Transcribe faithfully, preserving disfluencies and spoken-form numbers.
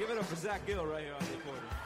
Give it up for Zach Gill right here on the accordion.